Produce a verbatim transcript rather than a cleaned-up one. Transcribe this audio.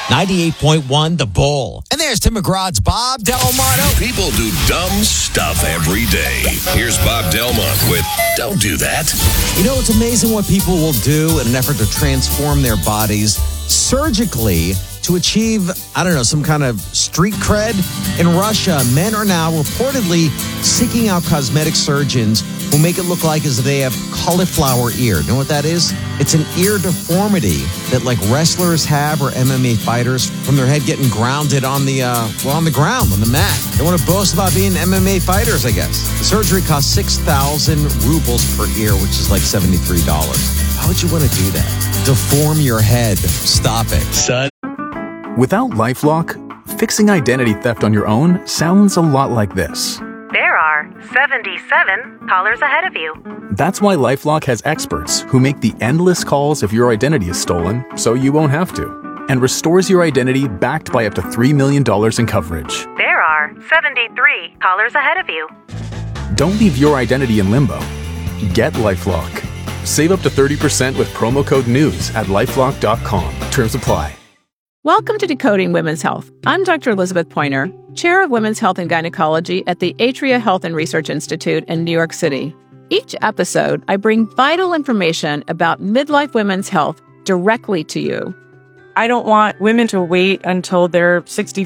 ninety-eight point one The Bull. And there's Tim McGraw's Bob Delmont. People do dumb stuff every day. Here's Bob Delmont with Don't Do That. You know, it's amazing what people will do in an effort to transform their bodies surgically to achieve, I don't know, some kind of street cred. In Russia, men are now reportedly seeking out cosmetic surgeons who make it look like as if they have cauliflower ear. You know what that is? It's an ear deformity that like wrestlers have or M M A fighters from their head getting grounded on the, uh, well, on the ground, on the mat. They want to boast about being M M A fighters, I guess. The surgery costs six thousand rubles per ear, which is like seventy-three dollars. Why would you want to do that? Deform your head. Stop it. Son. Without LifeLock, fixing identity theft on your own sounds a lot like this. There are seventy-seven callers ahead of you. That's why LifeLock has experts who make the endless calls if your identity is stolen, so you won't have to, and restores your identity backed by up to three million dollars in coverage. There are seventy-three callers ahead of you. Don't leave your identity in limbo. Get LifeLock. Save up to thirty percent with promo code NEWS at lifelock dot com. Terms apply. Welcome to Decoding Women's Health. I'm Doctor Elizabeth Pointer, Chair of Women's Health and Gynecology at the Atria Health and Research Institute in New York City. Each episode, I bring vital information about midlife women's health directly to you. I don't want women to wait until they're sixty